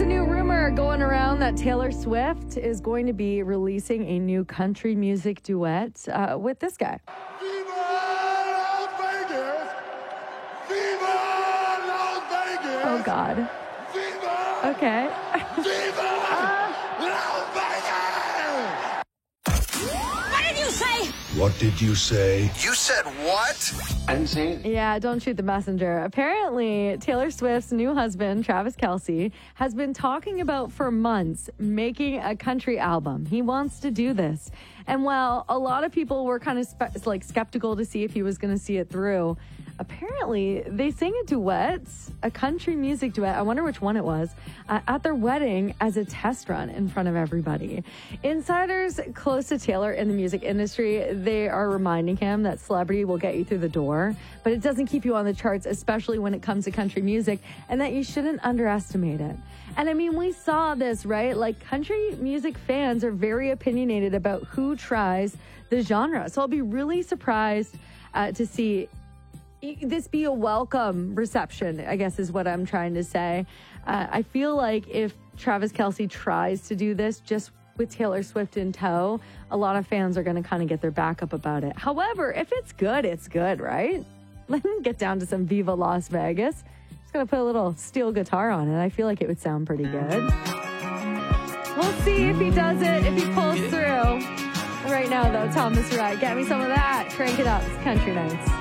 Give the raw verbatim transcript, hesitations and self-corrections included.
There's a new rumor going around that Taylor Swift is going to be releasing a new country music duet uh, with this guy. Viva Las Vegas! Viva Las Vegas! Oh, God. Viva! Okay. Viva Las Vegas! What did you say? What did you say? You said what? I didn't say it. Yeah, don't shoot the messenger. Apparently, Taylor Swift's new husband, Travis Kelce, has been talking about for months making a country album. He wants to do this. And while a lot of people were kind of spe- like skeptical to see if he was going to see it through, apparently they sang a duet, a country music duet, I wonder which one it was, uh, at their wedding as a test run in front of everybody. Insiders close to Taylor in the music industry, they are reminding him that celebrity will get you through the door, but it doesn't keep you on the charts, especially when it comes to country music, and that you shouldn't underestimate it. And I mean, we saw this, right? Like, country music fans are very opinionated about who tries the genre. So I'll be really surprised uh, to see this be a welcome reception, I guess is what I'm trying to say. Uh, I feel like if Travis Kelce tries to do this just with Taylor Swift in tow, a lot of fans are going to kind of get their back up about it. However, if it's good, it's good, right? Let me get down to some Viva Las Vegas. Just going to put a little steel guitar on it. I feel like it would sound pretty good. We'll see if he does it, if he pulls through. Right now, though, Thomas Wright, get me some of that. Crank it up. It's Country Nights.